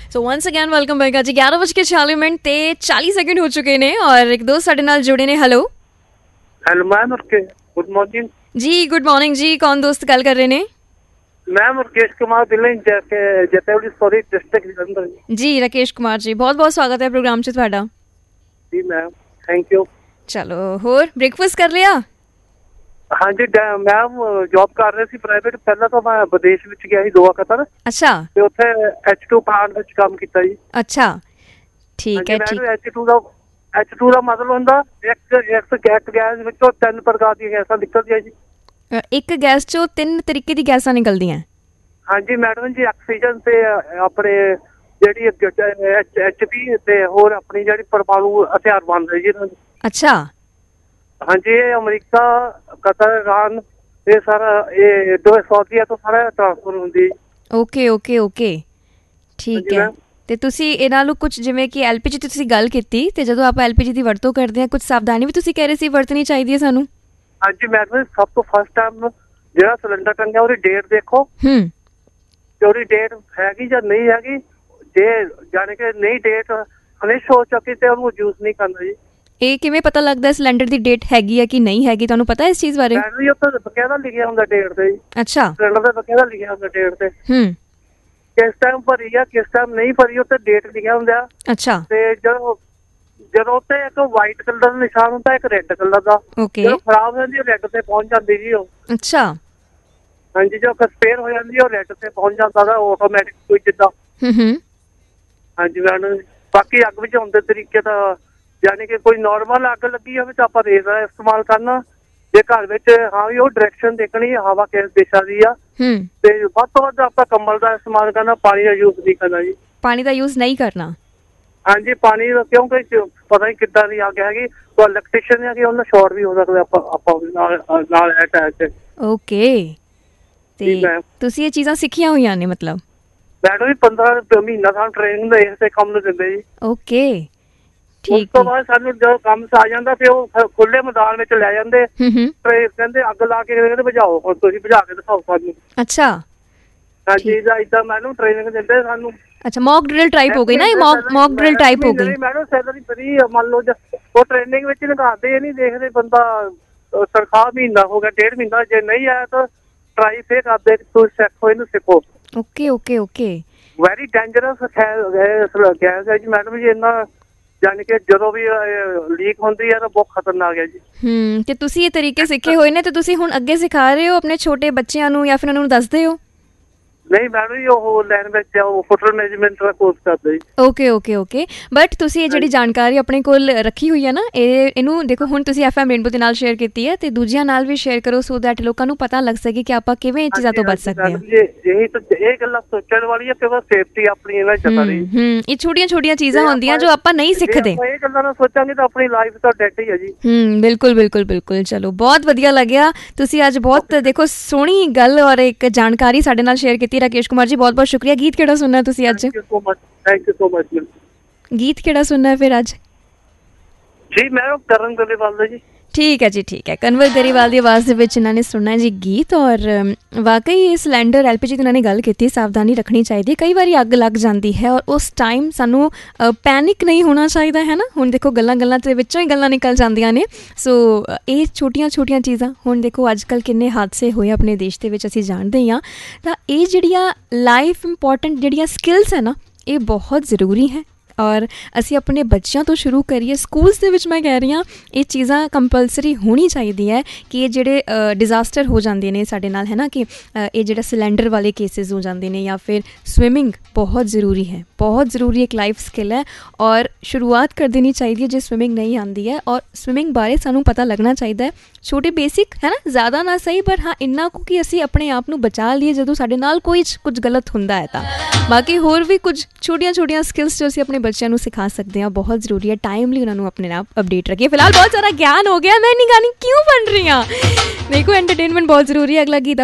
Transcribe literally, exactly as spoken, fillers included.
So once again welcome back जी। ग्यारह बज के छियालीस मिनट ते चालीस सेकंड हो चुके ने और एक दोस्त साडे नाल जुड़े ने। Hello hello ma'am, good morning जी। गुड मॉर्निंग जी। कौन दोस्त गल कर रहे ने? Ma'am Rakesh Kumar Delhi जैतवली sorry district Jalandhar जी। राकेश कुमार जी, बहुत बहुत स्वागत है प्रोग्राम च तुहाडा। जी मैम, थैंक यू। चलो होर ब्रेकफास्ट कर लिया? हाँ जी मैम, जॉब कर रहे सी प्राइवेट। पहला तो मैं विदेश विच गया ਸੀ दोहा कतर। अच्छा। ਤੇ ਉੱਥੇ एच टू ਪਲਾਂਟ ਵਿੱਚ ਕੰਮ ਕੀਤਾ ਜੀ। अच्छा ठीक है। ठीक एच टू ਦਾ एच टू ਦਾ ਮਤਲਬ ਹੁੰਦਾ ਇੱਕ ਇੱਕ ਗੈਸ ਗੈਸ ਵਿੱਚੋਂ ਤਿੰਨ ਪ੍ਰਕਾਰ ਦੀਆਂ ਗੈਸਾਂ ਨਿਕਲਦੀਆਂ ਜੀ। ਇੱਕ ਗੈਸ ਚੋਂ ਤਿੰਨ ਤਰੀਕੇ ਦੀ ਗੈਸਾਂ ਨਿਕਲਦੀਆਂ? ਹਾਂਜੀ ਮੈਡਮ ਜੀ, ਆਕਸੀਜਨ ਤੇ ਆਪਣੇ ਜਿਹੜੀ ਐਚ ਪੀ ਤੇ ਹੋਰ ਆਪਣੀ ਜਿਹੜੀ ਪਰਮਾਣੂ ਹਥਿਆਰ ਬਣਦੇ ਜੀ। अच्छा। हाँ जी, ये अमरीका, कतर, ईरान, ये सारा ये दो सऊदीया तो सारा ट्रांसफर ਹੁੰਦੀ। ਓਕੇ ਓਕੇ ਓਕੇ ਠੀਕ ਹੈ। ਤੇ ਤੁਸੀਂ ਇਹਨਾਂ ਨੂੰ ਕੁਝ ਜਿਵੇਂ ਕਿ ਐਲਪੀਜੀ ਦੀ ਤੁਸੀਂ ਗੱਲ ਕੀਤੀ ਤੇ ਜਦੋਂ ਆਪਾਂ ਐਲਪੀਜੀ ਦੀ ਵਰਤੋਂ ਕਰਦੇ ਹਾਂ ਕੁਝ ਸਾਵਧਾਨੀ ਵੀ ਤੁਸੀਂ ਕਹਿ ਰਹੇ ਸੀ ਵਰਤਣੀ ਚਾਹੀਦੀ ਹੈ ਸਾਨੂੰ? ਹਾਂਜੀ ਮੈਡਮ, ਸਭ ਤੋਂ ਫਸਟ ਟਾਈਮ ਜਿਹੜਾ ਸਿਲੰਡਰ ਟੰਗਿਆ ਉਹਦੀ ਡੇਟ ਦੇਖੋ। ਹੂੰ। ਤੇ ਉਹਦੀ ਡੇਟ ਹੈਗੀ ਜਾਂ ਨਹੀਂ ਹੈਗੀ। ਜੇ ਜਾਣੇ ਕਿ ਨਹੀਂ ਡੇਟ ਫਿਨਿਸ਼ ਹੋ ਚੁੱਕੀ ਤੇ ਉਹਨੂੰ ਯੂਜ਼ ਨਹੀਂ ਕਰਨਾ ਜੀ। ਇਹ ਕਿਵੇਂ ਪਤਾ ਲੱਗਦਾ ਸਿਲੰਡਰ ਦੀ ਡੇਟ ਹੈਗੀ ਹੈ ਕਿ ਨਹੀਂ ਹੈਗੀ? ਤੁਹਾਨੂੰ ਪਤਾ ਇਸ ਚੀਜ਼ ਬਾਰੇ? ਮੈਡਮ ਉੱਤੇ ਬਕਾਇਦਾ ਲਿਖਿਆ ਹੁੰਦਾ ਡੇਟ ਤੇ ਜੀ। ਅੱਛਾ। ਸਿਲੰਡਰ ਤੇ ਬਕਾਇਦਾ ਲਿਖਿਆ ਹੁੰਦਾ ਡੇਟ ਤੇ। ਹੂੰ। ਕਿਸ ਟਾਈਮ ਭਰੀ ਆ ਕਿਸ ਟਾਈਮ ਨਹੀਂ ਭਰੀ ਉੱਤੇ ਡੇਟ ਲਿਖਿਆ ਹੁੰਦਾ। ਅੱਛਾ। ਤੇ ਜਦੋਂ ਜਦੋਂ ਉੱਤੇ ਇੱਕ ਵਾਈਟ ਕਲਰ ਦਾ ਨਿਸ਼ਾਨ ਹੁੰਦਾ, ਇੱਕ ਰੈੱਡ ਕਲਰ ਦਾ। ਓਕੇ। ਜਦੋਂ ਖਰਾਬ ਹੋ ਜਾਂਦੀ ਉਹ ਰੈੱਡ ਤੇ ਪਹੁੰਚ ਜਾਂਦੀ ਜੀ ਉਹ। ਅੱਛਾ। ਹਾਂਜੀ, ਜੋ ਸਪੇਅਰ ਹੋ ਜਾਂਦੀ ਉਹ ਰੈੱਡ ਤੇ ਪਹੁੰਚ ਜਾਂਦਾ ਦਾ ਆਟੋਮੈਟਿਕ ਕੋਈ ਜਿੱਦਾਂ। ਹੂੰ ਹੂੰ। ਹਾਂਜੀ ਮੈਡਮ, ਬਾਕੀ ਅੱਗ ਬੁਝਾਉਣ ਦੇ ਤਰੀਕੇ ਤਾਂ ਯਾਨੀ ਕਿ ਕੋਈ ਨੋਰਮਲ ਅੱਗ ਲੱਗੀ ਹੋਵੇ ਤਾਂ ਆਪਾਂ ਰੇਜ਼ਰ ਦਾ ਇਸਤੇਮਾਲ ਕਰਨਾ। ਜੇ ਘਰ ਵਿੱਚ ਹਾਂ ਵੀ ਉਹ ਡਾਇਰੈਕਸ਼ਨ ਦੇਖਣੀ ਹਵਾ ਕਿਸ ਦਿਸ਼ਾ ਦੀ ਆ। ਹੂੰ। ਤੇ ਵੱਧ ਤੋਂ ਵੱਧ ਆਪਾਂ ਕੰਬਲ ਦਾ ਇਸਤੇਮਾਲ ਕਰਨਾ, ਪਾਣੀ ਦਾ ਯੂਜ਼ ਨਹੀਂ ਕਰਨਾ ਜੀ। ਪਾਣੀ ਦਾ ਯੂਜ਼ ਨਹੀਂ ਕਰਨਾ? ਹਾਂਜੀ, ਪਾਣੀ ਦਾ ਕਿਉਂਕਿ ਪਤਾ ਨਹੀਂ ਕਿੱਦਾਂ ਦੀ ਅੱਗ ਹੈਗੀ, ਕੋਈ ਇਲੈਕਟ੍ਰੀਸ਼ੀਅਨ ਹੈ ਕਿ ਉਹਨਾਂ ਸ਼ਾਰਟ ਵੀ ਹੋ ਸਕਦਾ ਆਪਾਂ ਆਪਾਂ ਨਾਲ ਨਾਲ ਅਟੈਚ। ਓਕੇ। ਤੇ ਤੁਸੀਂ ਇਹ ਚੀਜ਼ਾਂ ਸਿੱਖੀਆਂ ਹੋਈਆਂ ਨੇ ਮਤਲਬ? ਮੈਡਮ ਵੀ ਪੰਦਰਾਂ ਮਹੀਨਾ ਸਾਨੂੰ ਟ੍ਰੇਨਿੰਗ ਦੇ ਇਸੇ ਕੰਮ ਨੂੰ ਦਿੰਦੇ ਜੀ। ਓਕੇ ਠੀਕ। ਉਸ ਤੋਂ ਬਾਅਦ ਸਾਨੂੰ ਜਦੋਂ ਕੰਮ ਆ ਜਾਂਦਾ ਫਿਰ ਉਹ ਖੁੱਲੇ ਮੈਦਾਨ ਵਿੱਚ ਲੈ ਜਾਂਦੇ ਤੇ ਕਹਿੰਦੇ ਅੱਗ ਲਾ ਕੇ ਕਹਿੰਦੇ ਬੁਝਾਓ, ਹੁਣ ਤੁਸੀਂ ਬੁਝਾ ਕੇ ਦਿਖਾਓ ਸਾਨੂੰ। ਅੱਛਾ। ਹਾਂਜੀ, ਇਦਾਂ ਮੈਨੂੰ ਟ੍ਰੇਨਿੰਗ ਦਿੰਦੇ ਸਾਨੂੰ। ਅੱਛਾ, ਮੌਕ ਡਰਿਲ ਟਾਈਪ ਹੋ ਗਈ ਨਾ ਇਹ? ਮੌਕ ਮੌਕ ਡਰਿਲ ਟਾਈਪ ਹੋ ਗਈ ਮੈਡਮ। ਸੈਲਰੀ ਫਰੀ ਮੰਨ ਲਓ ਉਹ ਟ੍ਰੇਨਿੰਗ ਵਿੱਚ ਲਗਾਉਂਦੇ ਇਹ ਨਹੀਂ ਦੇਖਦੇ ਬੰਦਾ ਤਨਖਾਹ ਮਹੀਨਾ ਹੋ ਗਿਆ ਡੇਢ ਮਹੀਨਾ, ਜੇ ਨਹੀਂ ਆਇਆ ਤਾਂ ਟਰਾਈ ਫੇਰ ਕਰਦੇ ਤੁਸੀਂ ਸਿੱਖੋ ਇਹਨੂੰ ਸਿੱਖੋ। Okay okay okay. Very dangerous gas ਹੈ ਜੀ ਮੈਡਮ ਜੀ। ਇੰਨਾ ਯਾਨੀ ਕਿ ਜਦੋਂ ਵੀ ਲੀਕ ਹੁੰਦੀ ਹੈ ਤਾਂ ਬਹੁਤ ਖਤਰਨਾਕ ਹੈ ਜੀ। ਹੂੰ। ਤੇ ਤੁਸੀਂ ਇਹ ਤਰੀਕੇ ਸਿੱਖੇ ਹੋਏ ਨੇ ਤੇ ਤੁਸੀਂ ਹੁਣ ਅੱਗੇ ਸਿਖਾ ਰਹੇ ਹੋ ਆਪਣੇ ਛੋਟੇ ਬੱਚਿਆਂ ਨੂੰ ਜਾਂ ਫਿਰ ਉਹਨਾਂ ਨੂੰ ਦੱਸਦੇ ਹੋ? ਨਹੀਂ ਮੈਡਮ ਜੀ, ਉਹ ਲਾਈਨ ਵਿੱਚ ਉਹ ਹੋਟਲ ਮੈਨੇਜਮੈਂਟ ਦਾ ਕੋਰਸ ਕਰਦੇ ਜੀ। Okay okay okay. ਬਟ ਤੁਸੀਂ ਇਹ ਜਿਹੜੀ ਜਾਣਕਾਰੀ ਆਪਣੇ ਕੋਲ ਰੱਖੀ ਹੋਈ ਹੈ ਨਾ, ਇਹ ਇਹਨੂੰ ਦੇਖੋ ਹੁਣ ਤੁਸੀਂ ਐਫ ਐਮ ਰੇਨਬੋ ਦੇ ਨਾਲ ਸ਼ੇਅਰ ਕੀਤੀ ਹੈ ਤੇ ਦੂਜਿਆਂ ਨਾਲ ਵੀ ਸ਼ੇਅਰ ਕਰੋ ਸੋ ਦੈਟ ਲੋਕਾਂ ਨੂੰ ਪਤਾ ਲੱਗ ਸਕੇ ਕਿ ਆਪਾਂ ਕਿਵੇਂ ਇਹ ਚੀਜ਼ਾਂ ਤੋਂ ਬਚ ਸਕਦੇ ਹਾਂ। ਇਹੀ ਤਾਂ ਇਹ ਗੱਲਾਂ ਸੋਚਣ ਵਾਲੀ ਹੈ ਕਿ ਬਸ ਸੇਫਟੀ ਆਪਣੀ ਇਹਨਾਂ ਚਤਾ ਰਹੀ। ਹੂੰ। ਇਹ ਛੋਟੀਆਂ ਛੋਟੀਆਂ ਚੀਜ਼ਾਂ ਹੁੰਦੀਆਂ ਜੋ ਆਪਾਂ ਨਹੀਂ ਸਿੱਖਦੇ। ਇਹ ਗੱਲਾਂ ਨਾਲ ਸੋਚਾਂਗੇ ਤਾਂ ਆਪਣੀ ਲਾਈਫ ਤਾਂ ਡੈਡ ਹੀ ਹੈ ਜੀ। ਹੂੰ, ਬਿਲਕੁਲ ਬਿਲਕੁਲ ਬਿਲਕੁਲ। ਚਲੋ ਬਹੁਤ ਵਧੀਆ ਲੱਗਿਆ, ਤੁਸੀਂ ਅੱਜ ਬਹੁਤ ਦੇਖੋ ਸੋਹਣੀ ਗੱਲ ਔਰ ਇੱਕ ਜਾਣਕਾਰੀ ਸਾਡੇ ਨਾਲ ਸ਼ੇਅਰ ਕੀਤੀ। ਰਾਕੇਸ਼ ਕੁਮਾਰ ਜੀ ਬਹੁਤ ਬਹੁਤ ਸ਼ੁਕਰੀਆ। ਗੀਤ ਕਿਹੜਾ ਸੁਣਨਾ ਤੁਸੀਂ ਅੱਜ? Thank you so much. ਗੀਤ ਕਿਹੜਾ ਸੁਣਨਾ ਹੈ ਫਿਰ ਅੱਜ? ਜੀ ਮੈਂ ਕਰਨ ਗਰੇਵਾਲ ਦਾ ਜੀ। ਠੀਕ ਹੈ ਜੀ, ਠੀਕ ਹੈ। ਕਨਵਰ ਗਰੇਵਾਲ ਦੀ ਆਵਾਜ਼ ਦੇ ਵਿੱਚ ਇਹਨਾਂ ਨੇ ਸੁਣਨਾ ਜੀ ਗੀਤ। ਔਰ ਵਾਕਈ ਇਹ ਸਿਲੰਡਰ ਐਲ ਪੀ ਜੀ ਦੀ ਇਹਨਾਂ ਨੇ ਗੱਲ ਕੀਤੀ, ਸਾਵਧਾਨੀ ਰੱਖਣੀ ਚਾਹੀਦੀ ਹੈ। ਕਈ ਵਾਰੀ ਅੱਗ ਲੱਗ ਜਾਂਦੀ ਹੈ ਔਰ ਉਸ ਟਾਈਮ ਸਾਨੂੰ ਪੈਨਿਕ ਨਹੀਂ ਹੋਣਾ ਚਾਹੀਦਾ ਹੈ ਨਾ। ਹੁਣ ਦੇਖੋ ਗੱਲਾਂ ਗੱਲਾਂ ਦੇ ਵਿੱਚੋਂ ਹੀ ਗੱਲਾਂ ਨਿਕਲ ਜਾਂਦੀਆਂ ਨੇ। ਸੋ ਇਹ ਛੋਟੀਆਂ ਛੋਟੀਆਂ ਚੀਜ਼ਾਂ, ਹੁਣ ਦੇਖੋ ਅੱਜ ਕੱਲ੍ਹ ਕਿੰਨੇ ਹਾਦਸੇ ਹੋਏ ਆਪਣੇ ਦੇਸ਼ ਦੇ ਵਿੱਚ ਅਸੀਂ ਜਾਣਦੇ ਹੀ ਹਾਂ। ਤਾਂ ਇਹ ਜਿਹੜੀਆਂ ਲਾਈਫ ਇੰਪੋਰਟੈਂਟ ਜਿਹੜੀਆਂ ਸਕਿੱਲਸ ਹੈ ਨਾ, ਇਹ ਬਹੁਤ ਜ਼ਰੂਰੀ ਹੈ ਔਰ ਅਸੀਂ ਆਪਣੇ ਬੱਚਿਆਂ ਤੋਂ ਸ਼ੁਰੂ ਕਰੀਏ। ਸਕੂਲਸ ਦੇ ਵਿੱਚ ਮੈਂ ਕਹਿ ਰਹੀ ਹਾਂ ਇਹ ਚੀਜ਼ਾਂ ਕੰਪਲਸਰੀ ਹੋਣੀ ਚਾਹੀਦੀ ਹੈ ਕਿ ਇਹ ਜਿਹੜੇ ਡਿਜ਼ਾਸਟਰ ਹੋ ਜਾਂਦੇ ਨੇ ਸਾਡੇ ਨਾਲ ਹੈ ਨਾ, ਕਿ ਇਹ ਜਿਹੜਾ ਸਿਲੰਡਰ ਵਾਲੇ ਕੇਸਿਸ ਹੋ ਜਾਂਦੇ ਨੇ ਜਾਂ ਫਿਰ ਸਵਿਮਿੰਗ ਬਹੁਤ ਜ਼ਰੂਰੀ ਹੈ, ਬਹੁਤ ਜ਼ਰੂਰੀ ਇੱਕ ਲਾਈਫ ਸਕਿੱਲ ਹੈ ਔਰ ਸ਼ੁਰੂਆਤ ਕਰ ਦੇਣੀ ਚਾਹੀਦੀ ਹੈ ਜੇ ਸਵਿਮਿੰਗ ਨਹੀਂ ਆਉਂਦੀ ਹੈ। ਔਰ ਸਵਿਮਿੰਗ ਬਾਰੇ ਸਾਨੂੰ ਪਤਾ ਲੱਗਣਾ ਚਾਹੀਦਾ ਹੈ, ਛੋਟੇ ਬੇਸਿਕ ਹੈ ਨਾ, ਜ਼ਿਆਦਾ ਨਾ ਸਹੀ ਪਰ ਹਾਂ ਇੰਨਾ ਕੁ ਕਿ ਅਸੀਂ ਆਪਣੇ ਆਪ ਨੂੰ ਬਚਾ ਲਈਏ ਜਦੋਂ ਸਾਡੇ ਨਾਲ ਕੋਈ ਕੁਝ ਗਲਤ ਹੁੰਦਾ ਹੈ। ਤਾਂ ਬਾਕੀ ਹੋਰ ਵੀ ਕੁਝ ਛੋਟੀਆਂ ਛੋਟੀਆਂ ਸਕਿੱਲਸ ਜੋ ਅਸੀਂ ਆਪਣੇ ਬੱਚਿਆਂ ਨੂੰ ਸਿਖਾ ਸਕਦੇ ਹਾਂ, ਬਹੁਤ ਜ਼ਰੂਰੀ ਹੈ। ਟਾਈਮਲੀ ਉਹਨਾਂ ਨੂੰ ਆਪਣੇ ਆਪ ਅਪਡੇਟ ਰੱਖੀਏ। ਫਿਲਹਾਲ ਬਹੁਤ ਸਾਰਾ ਗਿਆਨ ਹੋ ਗਿਆ, ਮੈਂ ਨਹੀਂ ਗਾਣੀ ਕਿਉਂ ਬਣ ਰਹੀ ਹਾਂ। ਦੇਖੋ ਐਂਟਰਟੇਨਮੈਂਟ ਬਹੁਤ ਜ਼ਰੂਰੀ ਹੈ। ਅਗਲਾ ਗੀਤ